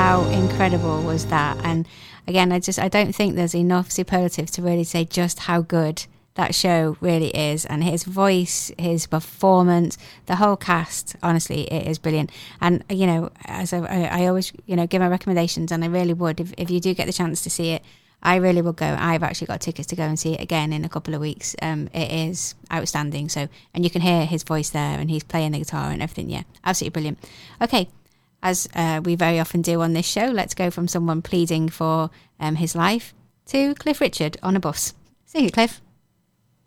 how incredible was that? And again, I don't think there's enough superlatives to really say just how good that show really is. And his voice, his performance, the whole cast, honestly, it is brilliant. And, you know, as I always, you know, give my recommendations, and I really would, if you do get the chance to see it, I really will go. I've actually got tickets to go and see it again in a couple of weeks. It is outstanding. So, and you can hear his voice there, and he's playing the guitar and everything. Yeah, absolutely brilliant. Okay, as we very often do on this show, let's go from someone pleading for his life to Cliff Richard on a bus. See you, Cliff.